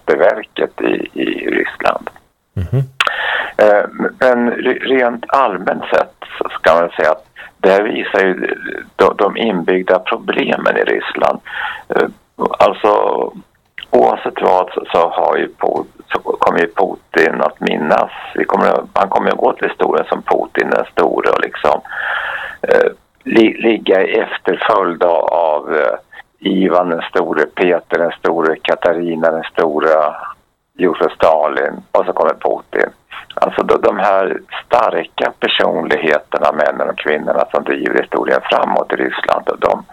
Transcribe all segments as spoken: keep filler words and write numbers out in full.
efterverket i, i Ryssland. Mm-hmm. Men rent allmänt sett så ska man säga att det här visar ju de inbyggda problemen i Ryssland. Alltså oavsett vad så, har ju så kommer ju Putin att minnas. Vi kommer, han kommer att gå till historien som Putin den store och liksom eh, li, ligga i efterföljd av eh, Ivan den store, Peter den store, Katarina den stora, Josef Stalin och så kommer Putin. Alltså de, de här starka personligheterna, männen och kvinnorna som driver historien framåt i Ryssland, och de,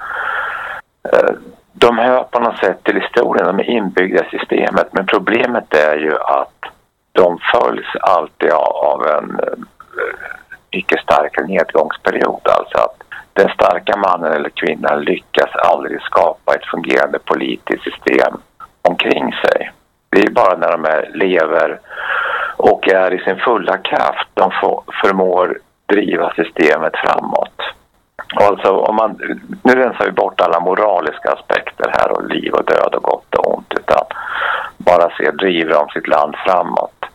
de hör på något sätt till historien, de är inbyggda i systemet, men problemet är ju att de följs alltid av en mycket stark nedgångsperiod, alltså att den starka mannen eller kvinnan lyckas aldrig skapa ett fungerande politiskt system omkring sig. Det är bara när de är, lever och är i sin fulla kraft de får, förmår driva systemet framåt. Alltså om man, nu rensar vi bort alla moraliska aspekter här och liv och död och gott och ont, utan bara se driver om sitt land framåt.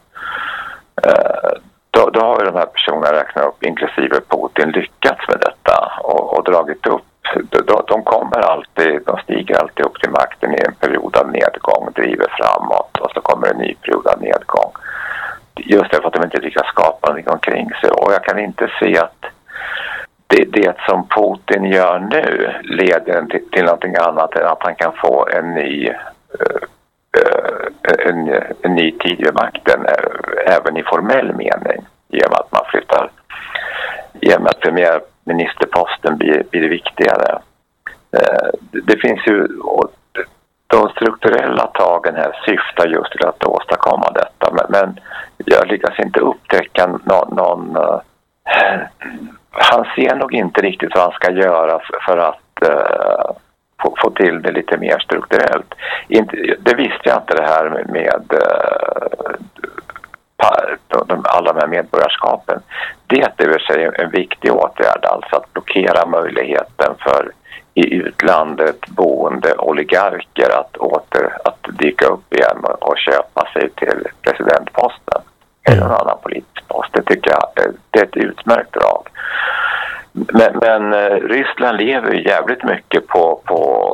Eh, då, då har ju de här personerna räknat upp, inklusive Putin, lyckats med detta och, och dragit upp. De, de kommer alltid, de stiger alltid upp till makten i en period av nedgång, driver framåt och så kommer en ny period av nedgång. Just därför att de inte lyckas skapa någonting omkring sig. Och jag kan inte se att det, det som Putin gör nu leder till, till någonting annat än att han kan få en ny uh, uh, en, en ny tid vid makten, uh, även i formell mening, genom att man flyttar, genom att premiärministerposten blir, blir det viktigare. Uh, det, det finns ju, och de strukturella tagen här syftar just till att åstadkomma detta, men, men jag lyckas inte upptäcka någon, någon uh, han ser nog inte riktigt vad han ska göra för, för att uh, få, få till det lite mer strukturellt. Inte, det visste jag inte det här med, med uh, par, de, alla de här medborgarskapen. Det är i och för sig en viktig åtgärd, alltså att blockera möjligheten för i utlandet boende oligarker att åter att dyka upp igen och köpa sig till presidentposten eller någon annan politisk post. Det tycker jag det är ett utmärkt drag. Men, men Ryssland lever ju jävligt mycket på, på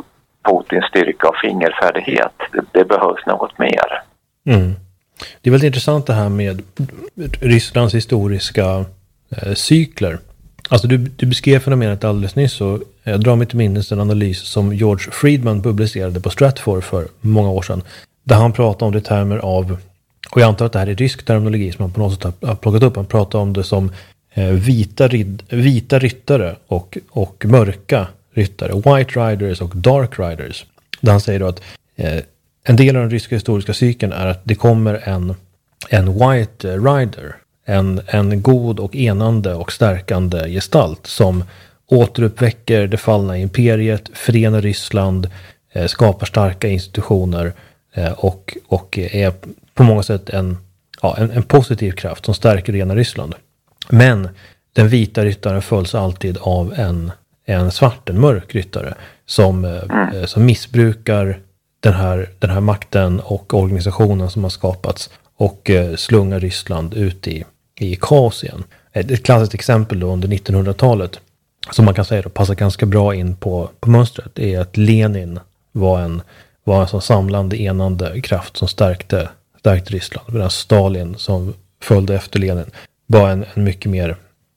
Putins styrka och fingerfärdighet. Det, det behövs något mer. Mm. Det är väldigt intressant det här med Rysslands historiska eh, cykler. Alltså du, du beskrev fenomenet alldeles nyss, och jag drar mig till minnes en analys som George Friedman publicerade på Stratfor för många år sedan, där han pratade om det i termer av, och jag antar att det här är rysk terminologi som han på något sätt har plockat upp, han pratar om det som eh, vita, rid, vita ryttare och, och mörka ryttare, white riders och dark riders, där han säger då att eh, en del av den ryska historiska cykeln är att det kommer en, en white rider, En, en god och enande och stärkande gestalt som återuppväcker det fallna imperiet, förenar Ryssland, eh, skapar starka institutioner eh, och, och är på många sätt en, ja, en, en positiv kraft som stärker rena Ryssland. Men den vita ryttaren följs alltid av en, en svart, en mörk ryttare som, eh, som missbrukar den här, den här makten och organisationen som har skapats och eh, slungar Ryssland ut i i kaos igen. Ett klassiskt exempel då under nittonhundratalet som man kan säga då passar ganska bra in på, på mönstret är att Lenin var en, var en sån samlande, enande kraft som stärkte, stärkte Ryssland. Medan Stalin som följde efter Lenin var en, en mycket mer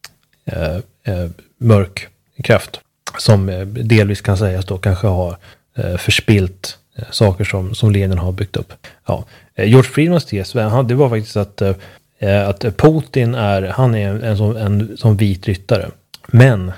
eh, eh, mörk kraft som eh, delvis kan sägas då kanske har eh, förspilt eh, saker som, som Lenin har byggt upp. Ja. Eh, George Friedmans tes, han, det var faktiskt att eh, att Putin är, han är en, en, sån, en sån vit ryttare. Men,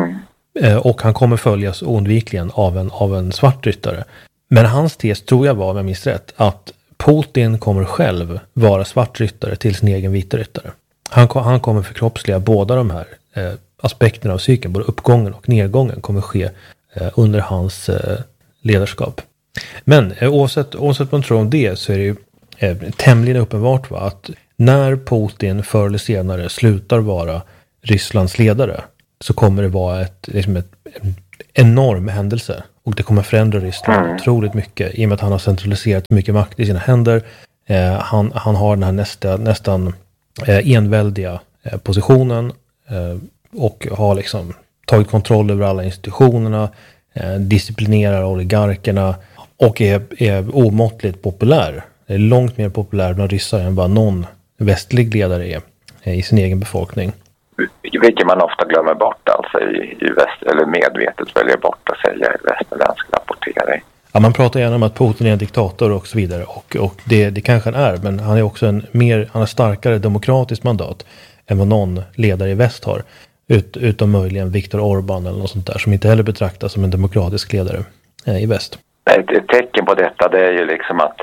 mm. och han kommer följas oundvikligen av en, av en svart ryttare. Men hans tes tror jag var, om jag minns rätt, att Putin kommer själv vara svart ryttare till sin egen vita ryttare. Han, han kommer förkroppsliga båda de här eh, aspekterna av cykeln, både uppgången och nedgången kommer ske eh, under hans eh, ledarskap. Men eh, oavsett, oavsett vad man tror om det så är det ju eh, tämligen uppenbart va, att när Putin förr eller senare slutar vara Rysslands ledare så kommer det vara ett, liksom ett, enorm händelse. Och det kommer förändra Ryssland Mm. otroligt mycket i och med att han har centraliserat mycket makt i sina händer. Eh, han, han har den här nästa, nästan eh, enväldiga eh, positionen eh, och har liksom tagit kontroll över alla institutionerna, eh, disciplinerar oligarkerna och är, är omåttligt populär. Är långt mer populär bland ryssar än vad någon västlig ledare är eh, i sin egen befolkning. Vilket man ofta glömmer bort alltså i, i väst, eller medvetet väljer bort att säga i västerländsk rapportering. Ja, man pratar gärna om att Putin är en diktator och så vidare. Och, och det, det kanske han är, men han är också en mer, han har starkare demokratiskt mandat än vad någon ledare i väst har. Ut, utom möjligen Viktor Orbán eller något sånt där, som inte heller betraktas som en demokratisk ledare eh, i väst. Ett, ett tecken på detta, det är ju liksom att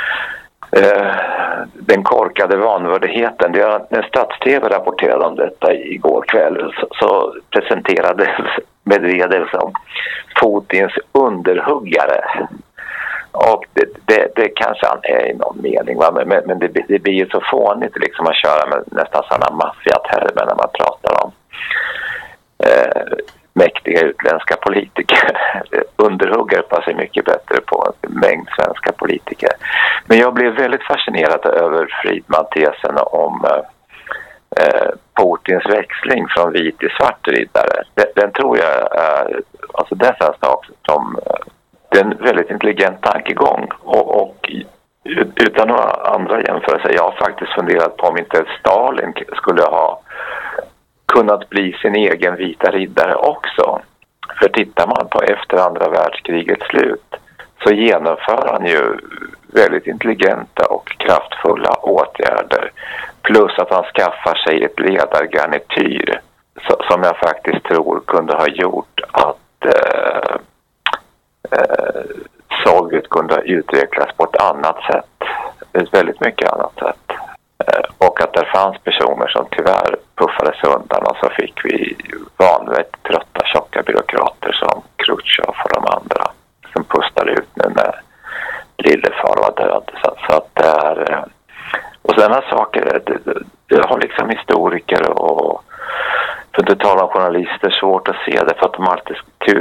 eh, den korkade vanvördigheten, det är, när Stats-T V rapporterade om detta igår kväll så, så presenterades Medvedev som Putins underhuggare. Och det, det, det kanske han är i någon mening, va? Men, men det, det blir ju så fånigt liksom att köra med nästan sådana maffiatermer när man pratar om eh, mäktiga utländska politiker. Underhuggare passar mycket bättre på en mängd svenska politiker. Men jag blev väldigt fascinerad över Friedman-tesen om eh, Putins växling från vit till svart riddare. Den, den tror jag är, alltså det är en sak som det är en väldigt intelligent tankegång och, och utan några andra jämförelser, jag har faktiskt funderat på om inte Stalin skulle ha kunnat bli sin egen vita riddare också. För tittar man på efter andra världskrigets slut så genomför han ju väldigt intelligenta och kraftfulla åtgärder. Plus att han skaffar sig ett ledargarnityr som jag faktiskt tror kunde ha gjort att eh, eh, Sovjet kunde utvecklas på ett annat sätt. Ett väldigt mycket annat sätt. Och att det fanns personer som tyvärr puffades undan och så fick vi vanligt trötta tjocka byråkrater som Khrushchev och de andra som pustade ut nu när lillefar var död. Så, så att det är, och sådana saker, det, det, det har liksom historiker och för att inte tala om journalister svårt att se det för att de alltid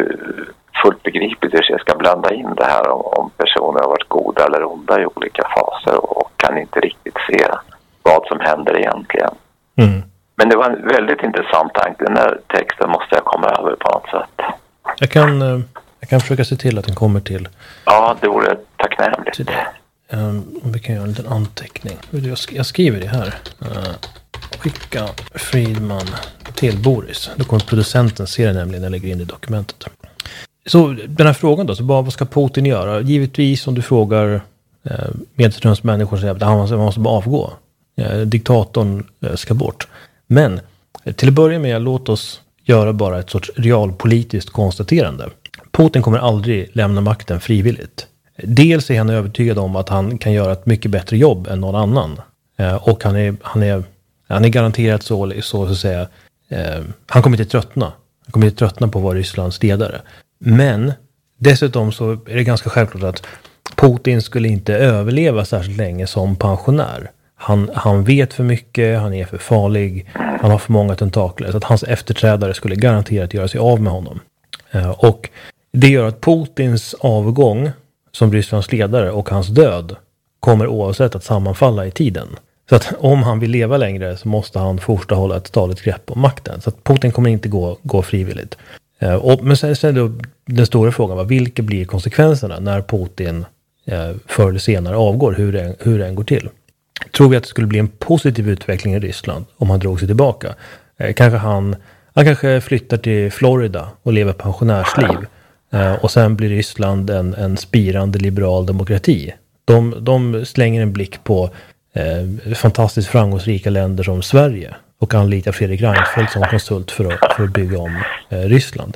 fullt begripligt hur jag ska blanda in det här om, om personer har varit goda eller onda i olika faser och, och kan inte riktigt se vad som händer egentligen. Mm. Men det var en väldigt intressant tanke. Den här texten måste jag komma över på något sätt. Jag kan, jag kan försöka se till att den kommer till. Ja, det vore tacknämligt. Till det. Um, vi kan göra en liten anteckning. Jag skriver det här. Uh, skicka Friedman till Boris. Då kommer producenten se det nämligen när jag lägger in i dokumentet. Så den här frågan då, så bara, vad ska Putin göra? Givetvis om du frågar eh, medströms människor så säger att han måste, han måste bara avgå. Eh, diktatorn eh, ska bort. Men eh, till att börja med, låt oss göra bara ett sorts realpolitiskt konstaterande. Putin kommer aldrig lämna makten frivilligt. Dels är han övertygad om att han kan göra ett mycket bättre jobb än någon annan. Eh, och han är, han, är, han är garanterat så, så, så att säga, eh, han kommer inte tröttna. Han kommer inte tröttna på att vara Rysslands ledare. Men dessutom så är det ganska självklart att Putin skulle inte överleva särskilt länge som pensionär. Han, han vet för mycket, han är för farlig, han har för många tentakler. Så att hans efterträdare skulle garanterat göra sig av med honom. Eh, och det gör att Putins avgång som Rysslands ledare och hans död kommer oavsett att sammanfalla i tiden. Så att om han vill leva längre så måste han fortsätta hålla ett stadigt grepp om makten. Så att Putin kommer inte gå, gå frivilligt. Eh, och, men sen, sen då den stora frågan var vilka blir konsekvenserna när Putin eh, förr eller senare avgår, hur det, hur det än går till. Tror vi att det skulle bli en positiv utveckling i Ryssland om han drog sig tillbaka? Eh, kanske han, han kanske flyttar till Florida och lever pensionärsliv. Eh, och sen blir Ryssland en, en spirande liberal demokrati. De, de slänger en blick på eh, fantastiskt framgångsrika länder som Sverige och anlitar Fredrik Reinfeldt som konsult för att, för att bygga om eh, Ryssland.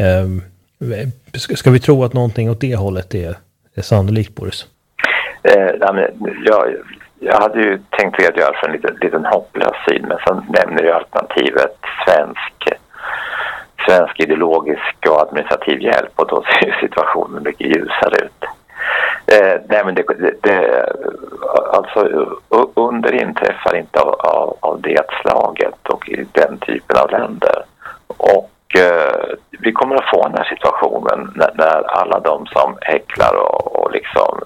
Eh, ska vi tro att någonting åt det hållet är, är sannolikt, Boris? Eh, jag, jag hade ju tänkt redogöra för en liten, liten hopplös syn, men så nämner ju alternativet svensk, svensk ideologisk och administrativ hjälp och då ser situationen mycket ljusare ut. Eh, nej men det, det, det alltså under inträffar inte av, av, av det slaget och i den typen av länder och eh, vi kommer att få den här situationen när, när alla de som häcklar och, och liksom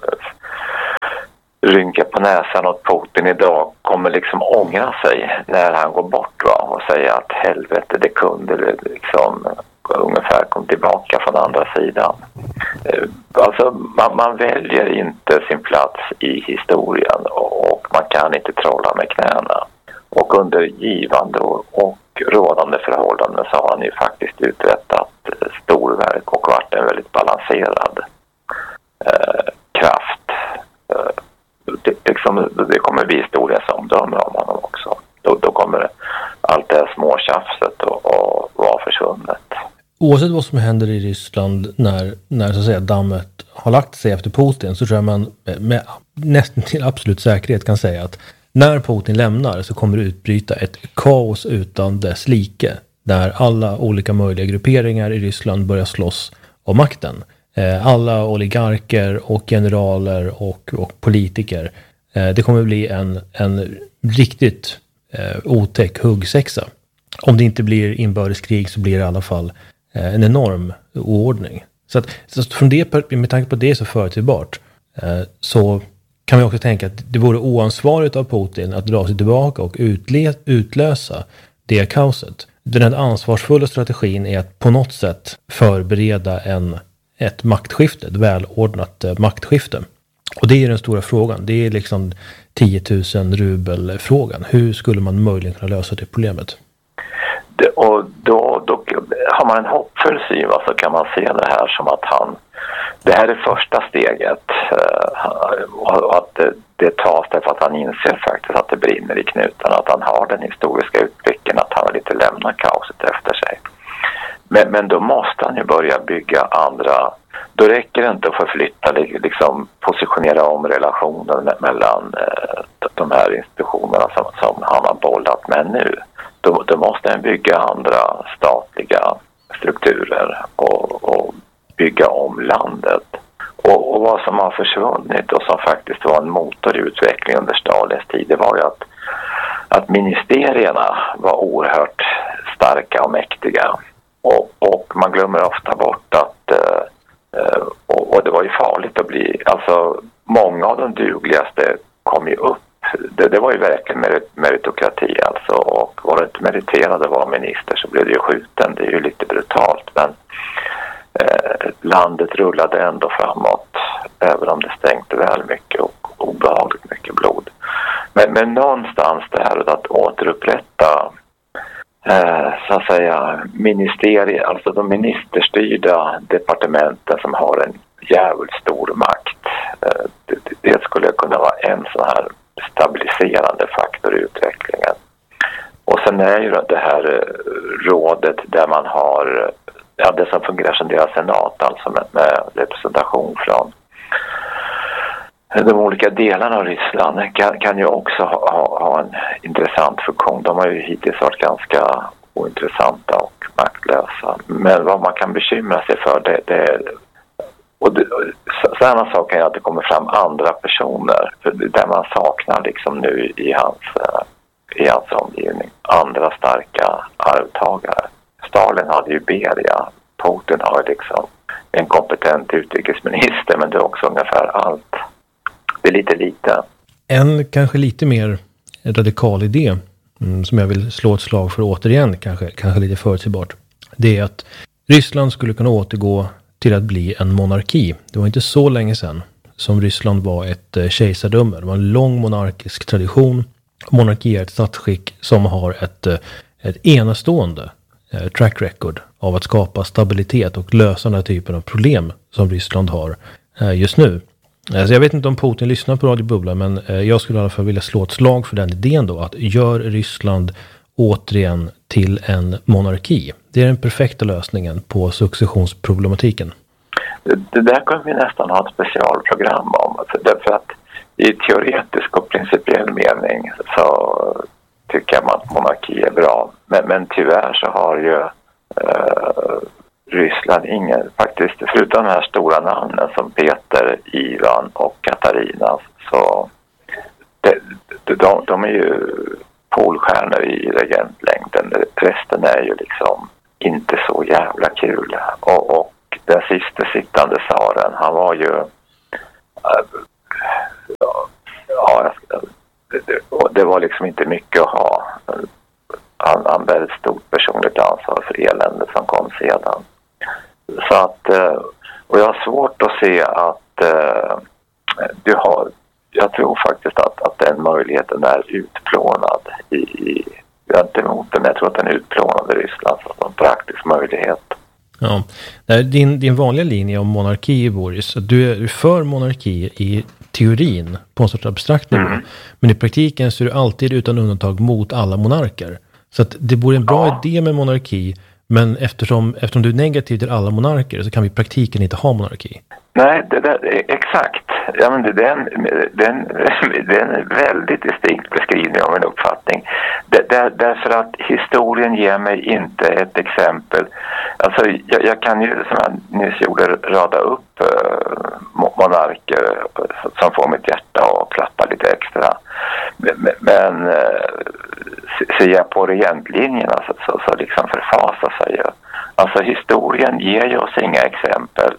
rynkar på näsan åt Putin idag kommer liksom ångra sig när han går bort, va? Och säga att helvete, det kunde liksom ungefär kom tillbaka från andra sidan. Alltså man, man väljer inte sin plats i historien och man kan inte trolla med knäna. Och under givande och, och rådande förhållanden så har han ju faktiskt uträttat storverk och varit en väldigt balanserad eh, kraft. Eh, det, liksom, det kommer bli historiens omdöme om honom också. Då, då kommer allt det här småtjafset och, och vara försvunnet. Oavsett vad som händer i Ryssland när, när så att säga, dammet har lagt sig efter Putin, så tror jag man med nästan till absolut säkerhet kan säga att när Putin lämnar så kommer det utbryta ett kaos utan dess like, där alla olika möjliga grupperingar i Ryssland börjar slåss om makten. Alla oligarker och generaler och, och politiker. Det kommer bli en, en riktigt eh, otäck huggsexa. Om det inte blir inbördeskrig så blir det i alla fall en enorm oordning. Så att så från det, med tanke på det så förutsägbart, eh, så kan vi också tänka att det vore oansvarigt av Putin att dra sig tillbaka och utle, utlösa det kaoset. Den här ansvarsfulla strategin är att på något sätt förbereda en, ett maktskifte, ett välordnat eh, maktskifte. Och det är den stora frågan. Det är liksom tio tusen rubel frågan. Hur skulle man möjligen kunna lösa det problemet? Och då, då har man en hoppfull syn, så kan man se det här som att han, det här är första steget, och att det, det tas därför att han inser faktiskt att det brinner i knutarna, att han har den historiska utblicken, att han vill inte lämna kaoset efter sig. Men, men då måste han ju börja bygga andra, då räcker det inte att förflytta, liksom positionera om relationen mellan eh, de här institutionerna som, som han har bollat med nu. Då, då måste han bygga andra statliga strukturer och, och bygga om landet. Och, och vad som har försvunnit och som faktiskt var en motor i utveckling under Stalins tid, det var ju att, att ministerierna var oerhört starka och mäktiga. Och, och man glömmer ofta bort att, eh, och, och det var ju farligt att bli, alltså många av de dugligaste kom ju upp. Det, det var ju verkligen merit, meritokrati alltså, och var det inte meriterade var minister så blev det ju skjuten. Det är ju lite brutalt, men eh, landet rullade ändå framåt, även om det stänkte väl mycket och obehagligt mycket blod. Men, men någonstans det här att återupprätta eh, så att säga ministerier, alltså de ministerstyrda departementen som har en jävligt stor makt, eh, det, det skulle kunna vara en sån här stabiliserande faktor i utvecklingen. Och sen är ju det här rådet där man har, ja, det som fungerar som deras senat, alltså med, med representation från de olika delarna av Ryssland, kan, kan ju också ha, ha, ha en intressant funktion. De har ju hittills varit ganska ointressanta och maktlösa. Men vad man kan bekymra sig för, det, det är och det, samma sak är att det kommer fram andra personer för där man saknar liksom nu i hans, i hans omgivning andra starka arvtagare. Stalin hade ju Beria, Putin har liksom en kompetent utrikesminister, men det är också ungefär allt. Det är lite lite. En kanske lite mer radikal idé mm, som jag vill slå ett slag för återigen, kanske, kanske lite förutsägbart, det är att Ryssland skulle kunna återgå till att bli en monarki. Det var inte så länge sedan som Ryssland var ett eh, kejsardöme. Det var en lång monarkisk tradition. Monarki är ett statsskick som har ett, eh, ett enastående eh, track record av att skapa stabilitet och lösa den här typen av problem som Ryssland har eh, just nu. Alltså jag vet inte om Putin lyssnar på Radio Bubbla, men eh, jag skulle i alla fall vilja slå ett slag för den idén då, att gör Ryssland återigen till en monarki. Det är den perfekta lösningen på successionsproblematiken. Det, det där kan vi nästan ha ett specialprogram om. Alltså därför att i teoretisk och principiell mening så tycker jag att monarki är bra. Men, men tyvärr så har ju eh, Ryssland ingen, faktiskt förutom de här stora namnen som Peter, Ivan och Katarina, så de, de, de är ju polstjärnor i regentlängden. Resten är ju liksom inte så jävla kul. Och, och den sista sittande tsaren, han var ju äh, ja, det, det var liksom inte mycket att ha. Han har väldigt stort personligt ansvar för eländet som kom sedan. Så att, och jag har svårt att se att uh, du har, jag tror faktiskt att, att den möjligheten är utplånad i, i jag är inte emot den, jag tror att den är utplånad i Ryssland som en praktisk möjlighet. Ja, din, din vanliga linje om monarki, Boris, du är för monarki i teorin på en sorts abstrakt nivå, mm. men i praktiken så är du alltid utan undantag mot alla monarker. Så att det vore en bra ja. idé med monarki, men eftersom, eftersom du är negativ till alla monarker så kan vi i praktiken inte ha monarki. Nej, det där, exakt. Ja, men det, det, är en, det, är en, det är en väldigt distinkt beskrivning av en uppfattning. Det, där, därför att historien ger mig inte ett exempel. Alltså, jag, jag kan ju, som jag nyss gjorde, rada upp uh, monarker som får mitt hjärta och klappa lite extra. Men, men uh, ser jag på regentlinjerna så, så, så liksom förfasar sig ju. Alltså, historien ger ju oss inga exempel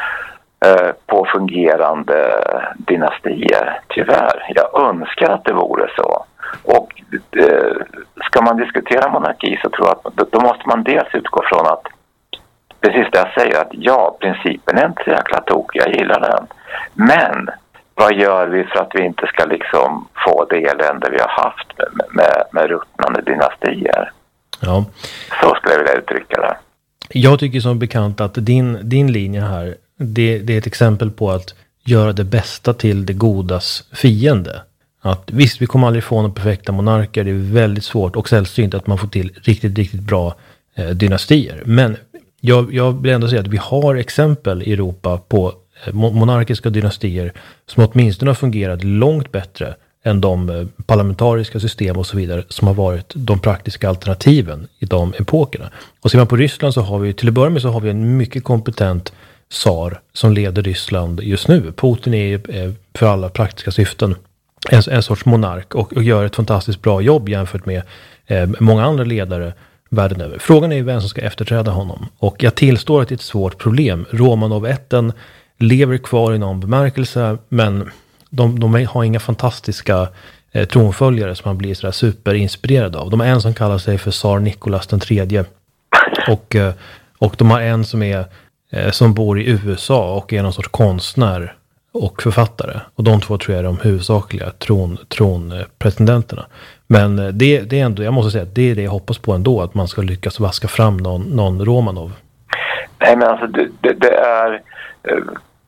på fungerande dynastier, tyvärr. Jag önskar att det vore så. Och eh, ska man diskutera monarki så tror jag att då, då måste man dels utgå från att precis det jag säger, att ja, principen är inte jäkla tok, jag gillar den. Men vad gör vi för att vi inte ska liksom få det elände vi har haft med, med, med ruttnande dynastier? Ja. Så skulle jag vilja uttrycka det. Jag tycker som bekant att din, din linje här, Det, det är ett exempel på att göra det bästa till det godas fiende. Att visst, vi kommer aldrig få några perfekta monarker. Det är väldigt svårt och sällsynt att man får till riktigt, riktigt bra eh, dynastier. Men jag, jag vill ändå säga att vi har exempel i Europa på eh, monarkiska dynastier som åtminstone har fungerat långt bättre än de eh, parlamentariska system och så vidare som har varit de praktiska alternativen i de epokerna. Och ser man på Ryssland så har vi, till att börja med så har vi en mycket kompetent tsar som leder Ryssland just nu. Putin är för alla praktiska syften en, en sorts monark och, och gör ett fantastiskt bra jobb jämfört med eh, många andra ledare världen över. Frågan är ju vem som ska efterträda honom. Och jag tillstår att det är ett svårt problem. Romanov-ätten lever kvar i någon bemärkelse, men de, de har inga fantastiska eh, tronföljare som man blir sådär superinspirerad av. De har en som kallar sig för tsar Nikolas den tredje och, eh, och de har en som är som bor i U S A och är någon sorts konstnär och författare. Och de två tror jag är de huvudsakliga tron, tronpretendenterna. Men det, det är ändå, jag måste säga att det är det jag hoppas på ändå, att man ska lyckas vaska fram någon, någon Romanov. Nej, men alltså det, det, det är... Uh,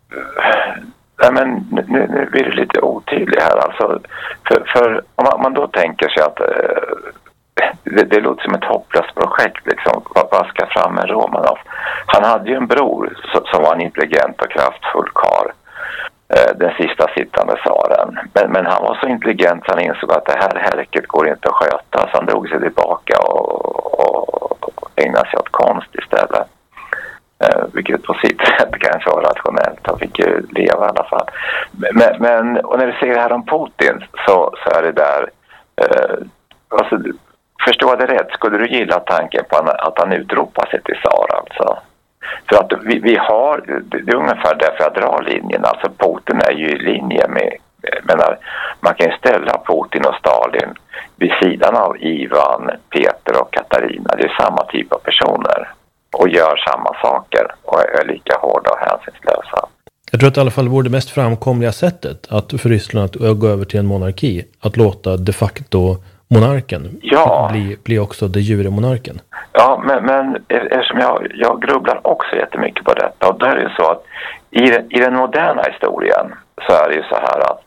nej, men nu, nu blir det lite otydligt här. Alltså, för, för om man, man då tänker sig att... Uh, Det, det låter som ett hopplöst projekt liksom, vaska fram en Romanov. Han hade ju en bror som, som var en intelligent och kraftfull karl, eh, den sista sittande tsaren. Men, men han var så intelligent att han insåg att det här härket går inte att sköta, så han drog sig tillbaka och, och ägnade sig åt konst istället. Eh, vilket på sitt sätt kanske var rationellt. Han fick ju leva i alla fall. Men, men och när vi ser det här om Putin så, så är det där eh, alltså förstå det rätt, skulle du gilla tanken på att han utropar sig till tsar alltså? För att vi, vi har, det är ungefär därför jag drar linjen, alltså Putin är ju i linje med, menar, man kan ju ställa Putin och Stalin vid sidan av Ivan, Peter och Katarina, det är samma typ av personer och gör samma saker och är lika hårda och hänsynslösa. Jag tror att i alla fall vore det mest framkomliga sättet att för Ryssland att gå över till en monarki, att låta de facto monarken ja. bli, bli också de jure monarken. Ja, men, men eftersom jag, jag grubblar också jättemycket på detta, och där är det så att i, i den moderna historien så är det ju så här att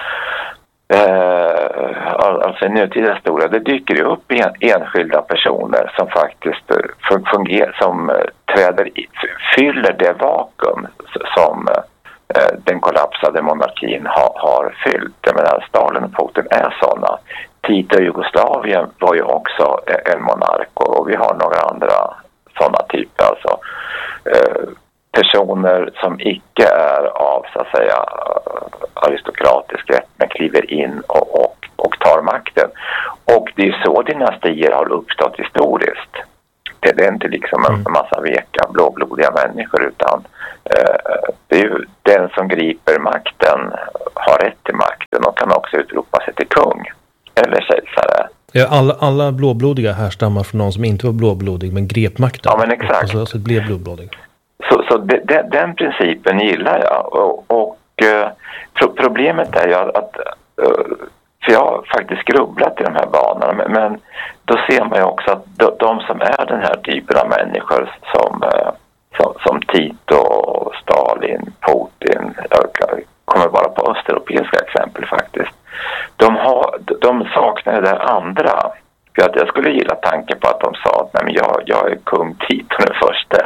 eh, alltså i nutida historia, det dyker ju upp en, enskilda personer som faktiskt fungerar, som träder i, fyller det vakuum som eh, den kollapsade monarkin ha, har fyllt. Jag menar, Stalin och Putin är sådana. Tito i Jugoslavien var ju också en monark, och vi har några andra sådana typer, alltså eh, personer som icke är av så att säga aristokratisk rätt men kliver in och, och, och tar makten. Och det är så dynastier har uppstått historiskt. Det, det är inte liksom en massa veka blåblodiga människor, utan eh, det är ju den som griper makten har rätt till makten och kan också utropa sig till kung eller kejsare. Ja, alla, alla blåblodiga härstammar från någon som inte var blåblodig men grep makten. Ja, men exakt. Och så, så blev blåblodig. Så, så de, de, den principen gillar jag. Och, och uh, pro- problemet är ju att, uh, för jag har faktiskt grubblat i de här banorna, men, men då ser man ju också att de, de som är den här typen av människor som, uh, som, som Tito, Stalin, Putin, jag kommer bara på östeuropeiska exempel faktiskt. De, har, de saknar det andra. För att jag skulle gilla tanken på att de sa att nej, men jag, jag är kung Tito den första.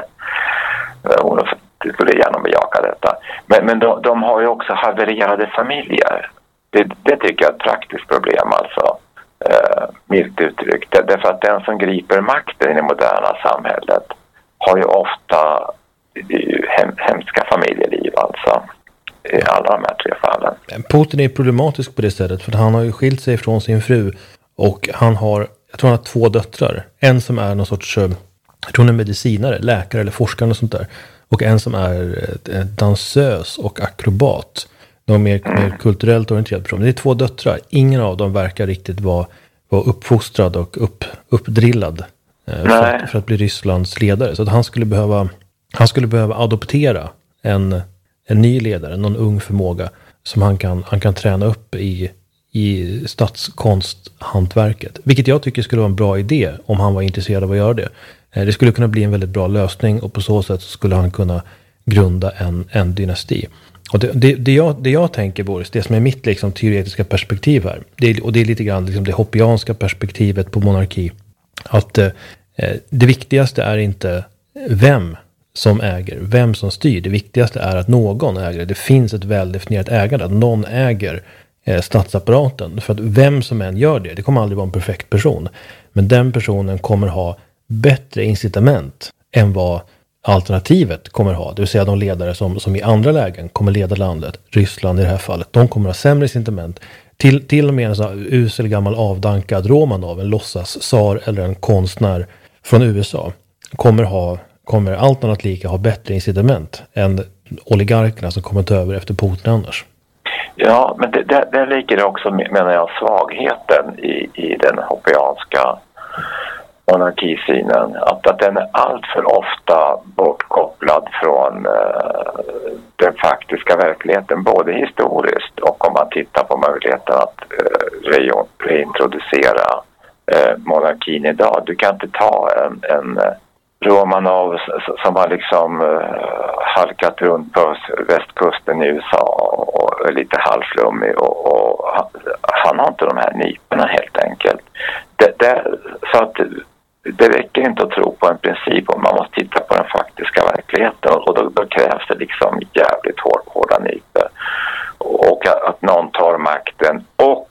Hon skulle gärna bejaka detta. Men, men de, de har ju också havererade familjer. Det, det tycker jag är ett praktiskt problem, alltså. Eh, milt uttryckt. Därför att den som griper makten i det moderna samhället har ju ofta hem, hemska familjeliv, alltså. I alla de här tre fallen. Putin är problematisk på det sättet, för han har ju skilt sig från sin fru och han har, jag tror han har två döttrar. En som är någon sorts, jag tror hon är medicinare, läkare eller forskare och sånt där. Och en som är dansös och akrobat. De är mer, mm. mer kulturellt orienterade personer. Det är två döttrar. Ingen av dem verkar riktigt vara, vara uppfostrad och upp, uppdrillad eh, för, att, för att bli Rysslands ledare. Så att han skulle behöva, han skulle behöva adoptera en en ny ledare, någon ung förmåga som han kan, han kan träna upp i, i statskonsthantverket. Vilket jag tycker skulle vara en bra idé om han var intresserad av att göra det. Det skulle kunna bli en väldigt bra lösning och på så sätt så skulle han kunna grunda en, en dynasti. Och det, det, det, jag, det jag tänker, Boris, det som är mitt liksom, teoretiska perspektiv här, det, och det är lite grann liksom, det hoppianska perspektivet på monarki, att eh, det viktigaste är inte vem som äger, vem som styr. Det viktigaste är att någon äger. Det finns ett väldefinierat ägande, att någon äger eh, statsapparaten. För att vem som än gör det, det kommer aldrig vara en perfekt person. Men den personen kommer ha bättre incitament än vad alternativet kommer ha. Det vill säga de ledare som, som i andra lägen kommer leda landet, Ryssland i det här fallet, de kommer ha sämre incitament. Till, till och med en sån här usel gammal avdankad Romanov, en låtsas tsar eller en konstnär från U S A, kommer ha kommer allt annat lika ha bättre incitament än oligarkerna som kommer ta över efter Putin annars. Ja, men det, det, det ligger också, menar jag, svagheten i, i den hoppianska monarkisynen. Att, att den är allt för ofta bortkopplad från uh, den faktiska verkligheten, både historiskt och om man tittar på möjligheten att uh, re- reintroducera uh, monarkin idag. Du kan inte ta en, en Romanov som har liksom uh, halkat runt på västkusten i U S A och är lite halvflummig och, och han, han har inte de här nyperna helt enkelt. Det, det, så att det räcker inte att tro på en princip, och man måste titta på den faktiska verkligheten, och då, då krävs det liksom jävligt hår, hårda nyper. Och att, att någon tar makten och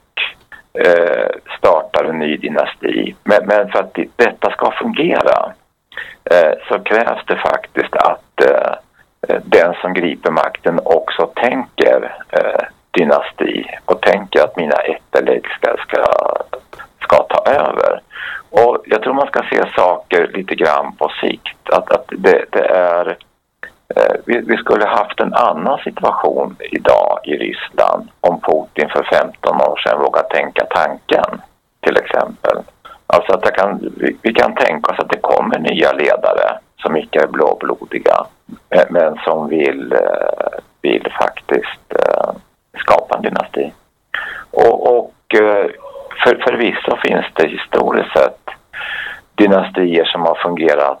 eh, startar en ny dynasti. Men, men för att detta ska fungera så krävs det faktiskt att eh, den som griper makten också tänker eh, dynasti och tänker att mina ätterlägg ska, ska, ska ta över. Och jag tror man ska se saker lite grann på sikt. Att, att det, det är eh, vi, vi skulle haft en annan situation idag i Ryssland om Putin för femton år sedan vågade tänka tanken, till exempel. Alltså att det kan, vi, vi kan tänka oss att det kommer nya ledare som inte är blåblodiga, men som vill, vill faktiskt skapa en dynasti. Och, och för, förvisso finns det historiskt sett dynastier som har fungerat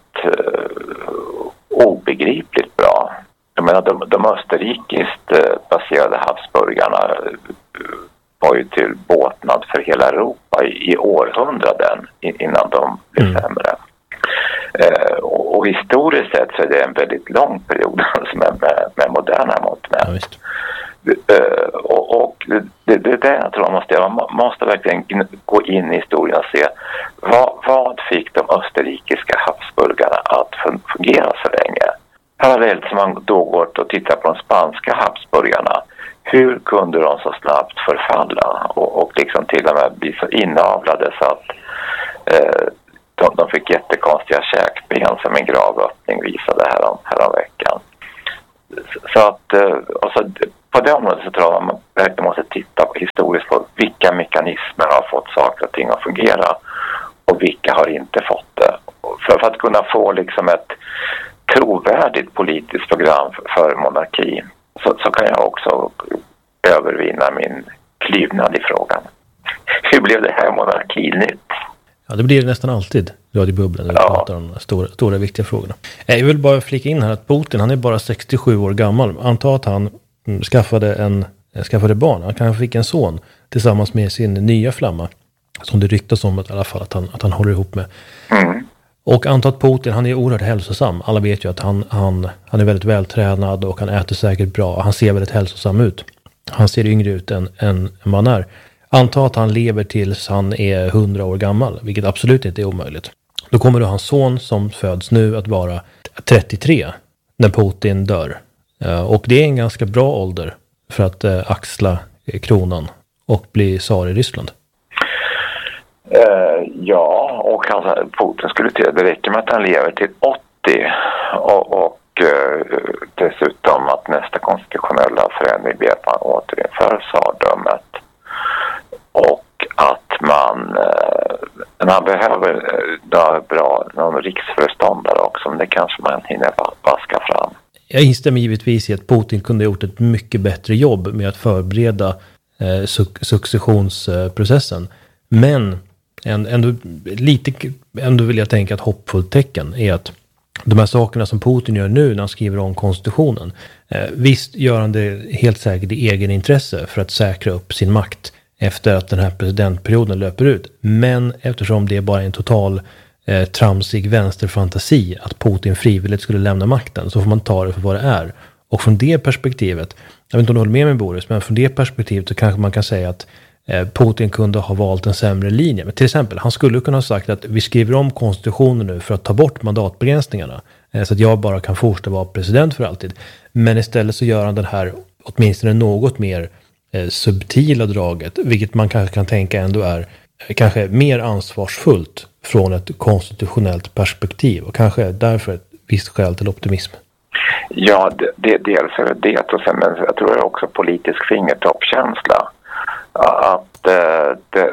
obegripligt bra. Jag menar, de, de österrikiskt baserade Habsburgarna var ju till båtnad för hela Europa i, i århundraden innan de blev mm. sämre. Eh, och, och historiskt sett så är det en väldigt lång period som är med, med moderna mått med. Ja, visst. Eh, och och det, det är det jag tror man måste göra. Man måste verkligen gå in i historien och se vad, vad fick de österrikiska Habsburgarna att fungera så länge. Parallellt som man då går och tittar på de spanska Habsburgarna. Hur kunde de så snabbt förfalla och, och liksom till och med bli så inavlade så att eh, de, de de fick jättekonstiga käkben som en gravöppning visade härom, härom veckan. Så att alltså, på det området så tror jag att man verkligen måste titta på historiskt på vilka mekanismer har fått saker och ting att fungera och vilka har inte fått det. För, för att kunna få liksom ett trovärdigt politiskt program för, för monarki så, så kan jag också övervinna min klydnad i frågan. Hur blev det här monarkinytt? Ja, det blir det nästan alltid, radiobubblan, när vi ja. pratar om de stora, stora viktiga frågorna. Jag vill bara flika in här att Putin, han är bara sextiosju år gammal. Anta att han mm, skaffade, en, skaffade barn. Han kanske fick en son tillsammans med sin nya flamma. Som det ryktas om att, i alla fall att han, att han håller ihop med. Mm. Och anta att Putin, han är oerhört hälsosam. Alla vet ju att han, han, han är väldigt vältränad och han äter säkert bra. Han ser väldigt hälsosam ut. Han ser yngre ut än, än man är. Anta att han lever tills han är hundra år gammal, vilket absolut inte är omöjligt. Då kommer då hans son som föds nu att vara trettiotre när Putin dör. Och det är en ganska bra ålder för att axla kronan och bli tsar i Ryssland. Uh, ja, och alltså, Putin skulle till det räcker med att han lever till åttio och, och uh, dessutom att nästa konstitutionella förändring blir att man återinför tsardömet. Och att man, eh, man behöver eh, bra någon riksföreståndare också, men det kanske man hinner vaska fram. Jag instämmer givetvis i att Putin kunde ha gjort ett mycket bättre jobb med att förbereda eh, su- successionsprocessen. Men ändå, lite, ändå vill jag tänka att hoppfullt tecken är att de här sakerna som Putin gör nu när han skriver om konstitutionen, eh, visst gör han det helt säkert i egen intresse för att säkra upp sin makt efter att den här presidentperioden löper ut. Men eftersom det är bara en total eh, tramsig vänsterfantasi att Putin frivilligt skulle lämna makten, så får man ta det för vad det är. Och från det perspektivet, jag vet inte om du håller med mig Boris, men från det perspektivet så kanske man kan säga att eh, Putin kunde ha valt en sämre linje. Men till exempel, han skulle kunna ha sagt att vi skriver om konstitutionen nu för att ta bort mandatbegränsningarna. Eh, så att jag bara kan fortsätta vara president för alltid. Men istället så gör han den här åtminstone något mer subtila draget, vilket man kanske kan tänka ändå är kanske mer ansvarsfullt från ett konstitutionellt perspektiv och kanske därför ett visst skäl till optimism. Ja, det, det, dels är det det och sen, men jag tror det är också politisk fingertoppkänsla att eh, det,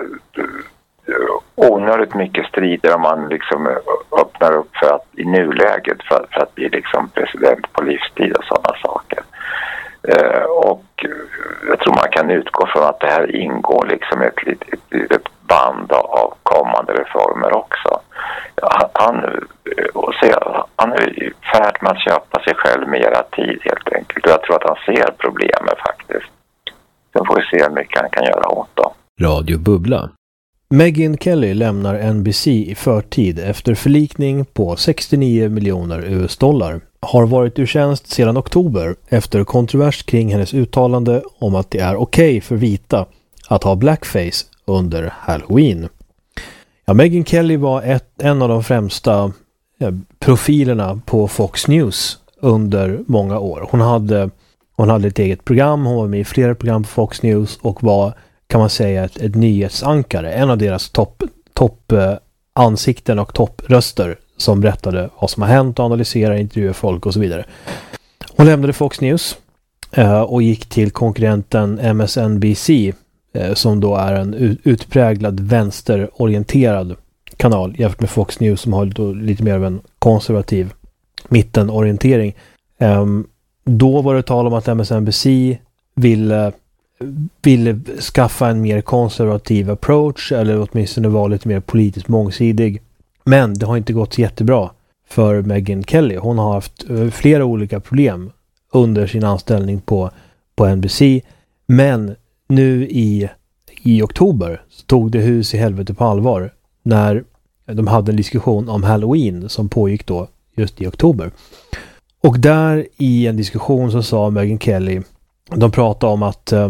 onödigt mycket strider om man liksom öppnar upp för att i nuläget för, för att bli liksom president på livstid och sådana saker. Uh, och jag tror man kan utgå från att det här ingår liksom ett, ett, ett band av kommande reformer också. Han, och se, han är i färd med att köpa sig själv mera tid helt enkelt. Och jag tror att han ser problemet faktiskt. Sen får vi se hur mycket han kan göra åt då. Radio Bubbla. Megyn Kelly lämnar N B C i förtid efter förlikning på sextionio miljoner U S-dollar. Har varit ur tjänst sedan oktober efter kontrovers kring hennes uttalande om att det är okej okay för vita att ha blackface under Halloween. Ja, Megyn Kelly var ett, en av de främsta ja, profilerna på Fox News under många år. Hon hade, hon hade ett eget program, hon var med i flera program på Fox News och var, kan man säga, ett, ett nyhetsankare. En av deras topp top, eh, ansikten och toppröster som berättade vad som har hänt och analyserar, intervjuer folk och så vidare. Hon lämnade Fox News eh, och gick till konkurrenten M S N B C eh, som då är en utpräglad vänsterorienterad kanal jämfört med Fox News som har då lite mer av en konservativ mittenorientering. Eh, då var det tal om att M S N B C ville, ville skaffa en mer konservativ approach eller åtminstone vara lite mer politiskt mångsidig. Men det har inte gått så jättebra för Megyn Kelly. Hon har haft flera olika problem under sin anställning på, på N B C. Men nu i, i oktober så tog det hus i helvete på allvar när de hade en diskussion om Halloween som pågick då just i oktober. Och där i en diskussion så sa Megyn Kelly, de pratade om att äh,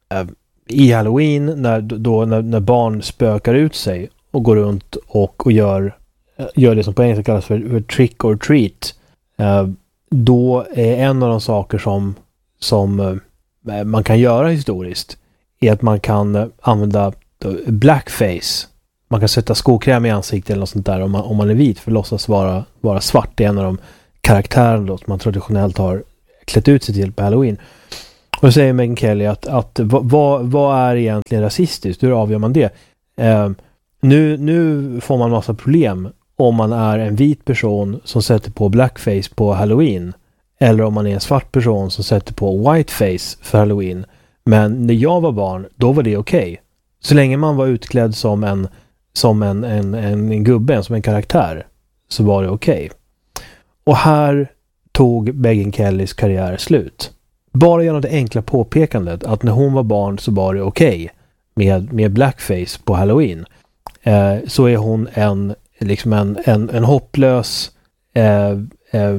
i Halloween när, då, när, när barn spökar ut sig och går runt och, och gör gör det som på engelska kallas för, för trick or treat, eh, då är en av de saker som, som eh, man kan göra historiskt är att man kan eh, använda blackface man kan sätta skokräm i ansiktet eller något sånt där om man, om man är vit för att låtsas vara, vara svart. Det är en av de karaktärerna då, som man traditionellt har klätt ut sig till på Halloween. Och då säger Megyn Kelly att, att vad, vad är egentligen rasistiskt? Hur avgör man det? Eh, nu, nu får man massa problem om man är en vit person som sätter på blackface på Halloween. Eller om man är en svart person som sätter på whiteface för Halloween. Men när jag var barn, då var det okej. Okay. Så länge man var utklädd som en som en, en, en, en gubbe, som en karaktär, så var det okej. Okay. Och här tog Megyn Kellys karriär slut. Bara genom det enkla påpekandet att när hon var barn så var det okej okay med, med blackface på Halloween. Eh, så är hon en, liksom en, en, en hopplös eh, eh,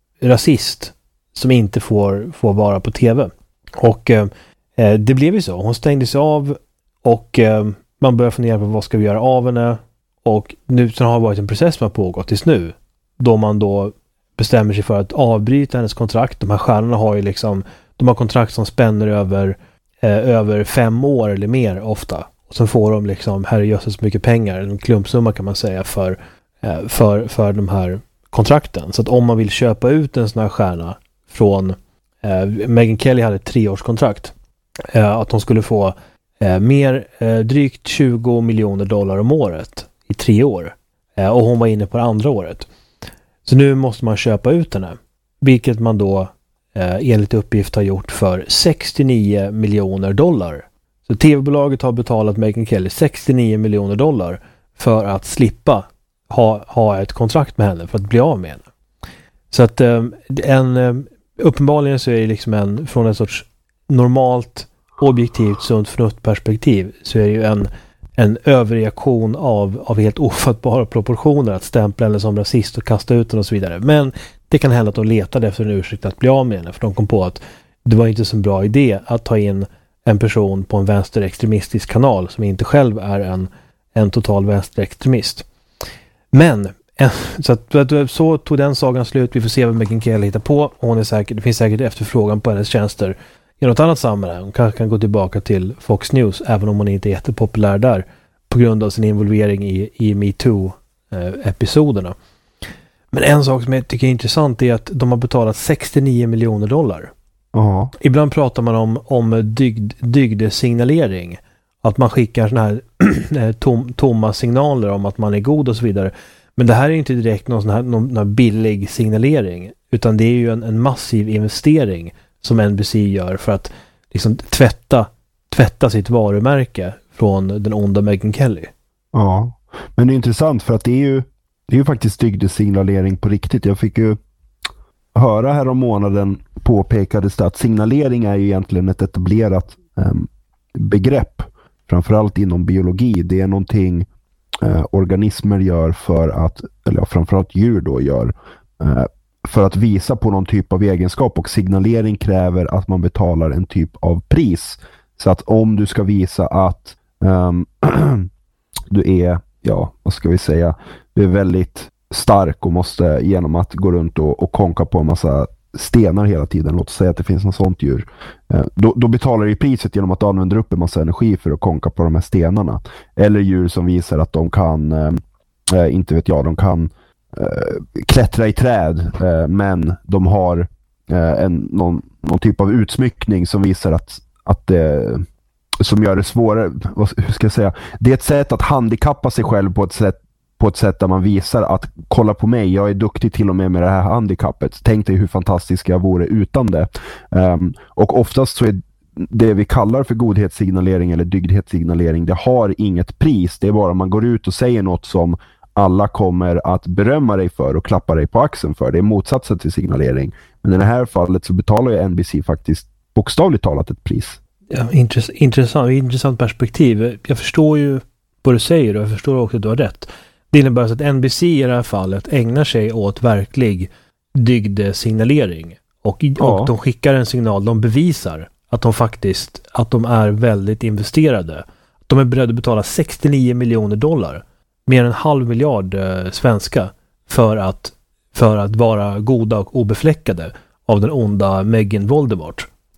rasist som inte får, får vara på tv. Och eh, det blev ju så. Hon stängdes av och eh, man började fundera på vad ska vi göra av henne. Och nu så har det varit en process som har pågått tills nu. Då man då bestämmer sig för att avbryta hennes kontrakt. De här stjärnorna har ju liksom, de har kontrakt som spänner över, eh, över fem år eller mer ofta. Och så får de liksom, herrejösses mycket pengar, en klumpsumma kan man säga för, eh, för, för de här kontrakten. Så att om man vill köpa ut en sån här stjärna från, eh, Megyn Kelly hade ett treårskontrakt. Eh, att de skulle få eh, mer, eh, drygt tjugo miljoner dollar om året i tre år. Eh, och hon var inne på det andra året. Så nu måste man köpa ut henne. Vilket man då eh, enligt uppgift har gjort för sextionio miljoner dollar. Så tv-bolaget har betalat Megyn Kelly sextionio miljoner dollar för att slippa ha, ha ett kontrakt med henne, för att bli av med henne. Så att eh, en, eh, uppenbarligen så är det liksom en, från en sorts normalt, objektivt, sunt förnuftperspektiv, så är det ju en, en överreaktion av, av helt ofattbara proportioner att stämpla henne som rasist och kasta ut den och så vidare. Men det kan hända att de letade efter en ursäkt att bli av med henne, för de kom på att det var inte så bra idé att ta in en person på en vänsterextremistisk kanal som inte själv är en, en total vänsterextremist. Men en, så, att, så tog den sagan slut. Vi får se vad Megyn Kelly hittar på. Hon är säkert, det finns säkert efterfrågan på hennes tjänster i något annat sammanhang. Hon kanske kan gå tillbaka till Fox News, även om hon inte är jättepopulär där på grund av sin involvering i, i MeToo-episoderna. Men en sak som jag tycker är intressant är att de har betalat sextionio miljoner dollar. Uh-huh. Ibland pratar man om, om dygd, dygdesignalering. Att man skickar såna här tom, tomma signaler om att man är god och så vidare. Men det här är inte direkt någon sån här, någon, någon billig signalering. Utan det är ju en, en massiv investering som N B C gör för att liksom tvätta, tvätta sitt varumärke från den onda Megyn Kelly. Ja, men det är intressant för att det är ju, det är ju faktiskt dygdesignalering på riktigt. Jag fick ju höra här om månaden påpekades det att signalering är ju egentligen ett etablerat eh, begrepp, framförallt inom biologi. Det är någonting eh, organismer gör för att, eller framförallt djur då gör, eh, för att visa på någon typ av egenskap, och signalering kräver att man betalar en typ av pris. Så att om du ska visa att um, du är, ja, vad ska vi säga, du är väldigt stark och måste genom att gå runt och, och konka på en massa stenar hela tiden, låt oss säga att det finns något sånt djur, eh, då, då betalar du priset genom att du använder upp en massa energi för att konka på de här stenarna. Eller djur som visar att de kan, eh, inte vet jag, de kan eh, klättra i träd, eh, men de har eh, en, någon, någon typ av utsmyckning som visar att, att det, som gör det svårare, vad, hur ska jag säga, det är ett sätt att handikappa sig själv på ett sätt på ett sätt där man visar att kolla på mig, jag är duktig till och med med det här handikappet. Tänk dig hur fantastisk jag vore utan det. Um, och oftast så är det vi kallar för godhetssignalering eller dygdhetssignalering, det har inget pris. Det är bara man går ut och säger något som alla kommer att berömma dig för och klappa dig på axeln för. Det är motsatsen till signalering. Men i det här fallet så betalar ju N B C faktiskt bokstavligt talat ett pris. Ja, intress- intressant, intressant perspektiv. Jag förstår ju vad du säger och jag förstår också att du har rätt. Det innebär alltså att N B C i det här fallet ägnar sig åt verklig dygdesignalering. Och, ja. och de skickar en signal, de bevisar att de faktiskt, att de är väldigt investerade. De är beredda att betala sextionio miljoner dollar, mer än en halv miljard eh, svenska, för att, för att vara goda och obefläckade av den onda Megyn Voldemort.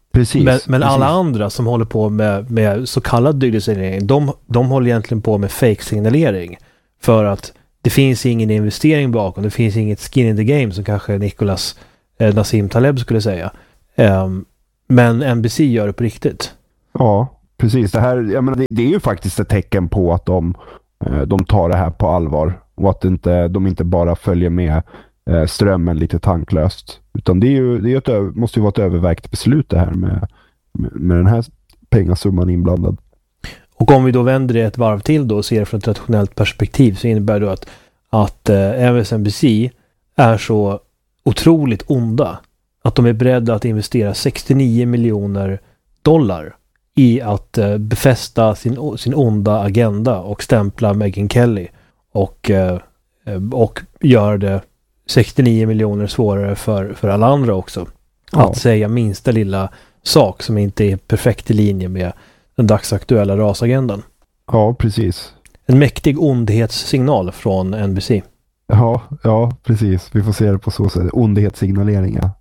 Precis. Men, men precis. alla andra som håller på med, med så kallad dygdesignalering, de, de håller egentligen på med fake-signalering. För att det finns ingen investering bakom. Det finns inget skin in the game som kanske Nicolas eh, Nassim Taleb skulle säga. Um, men N B C gör det på riktigt. Ja, precis. Det, här, jag menar, det, det är ju faktiskt ett tecken på att de, de tar det här på allvar. Och att inte, de inte bara följer med strömmen lite tanklöst. Utan det, är ju, det är ett, måste ju vara ett övervägt beslut det här med, med, med den här pengasumman inblandad. Och om vi då vänder det ett varv till då och ser det från ett rationellt perspektiv, så innebär det att, att eh, M S N B C är så otroligt onda att de är beredda att investera sextionio miljoner dollar i att eh, befästa sin, sin onda agenda och stämpla Megyn Kelly och, eh, och göra det sextionio miljoner svårare för, för alla andra också. Ja. Att säga minsta lilla sak som inte är perfekt i linje med den dagsaktuella rasagendan. Ja, precis. En mäktig ondhetssignal från N B C. Ja, ja, precis. Vi får se det på så sätt. Ondhetssignalering, ja.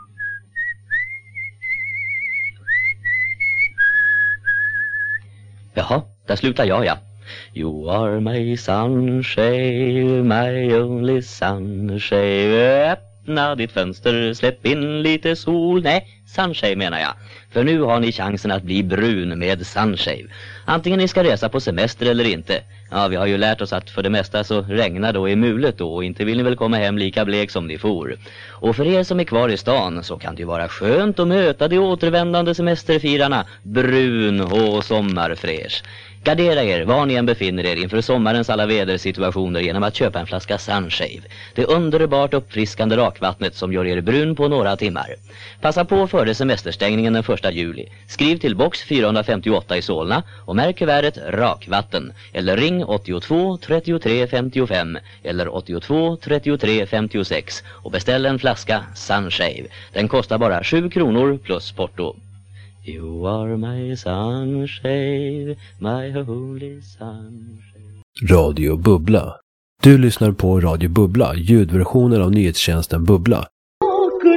Jaha, där slutar jag, ja. You are my sunshine, my only sunshine. Öppna ditt fönster, släpp in lite sol. Nej, sunshine menar jag. För nu har ni chansen att bli brun med sunshave. Antingen ni ska resa på semester eller inte. Ja, vi har ju lärt oss att för det mesta så regnar då i mulet då. Och inte vill ni väl komma hem lika blek som ni for. Och för er som är kvar i stan så kan det ju vara skönt att möta de återvändande semesterfirarna. Brun och sommarfräsch. Gardera er var ni än befinner er inför sommarens alla vädersituationer genom att köpa en flaska Sunshave. Det underbart uppfriskande rakvattnet som gör er brun på några timmar. Passa på före semesterstängningen den första juli. Skriv till box fyrahundrafemtioåtta i Solna och märk kuvertet rakvatten. Eller ring åttiotvå trettiotre femtiofem eller åttiotvå trettiotre femtiosex och beställ en flaska Sunshave. Den kostar bara sju kronor plus porto. You are my sunshine, my holy sunshine. Radio Bubbla. Du lyssnar på Radio Bubbla, ljudversionen av nyhetstjänsten Bubbla.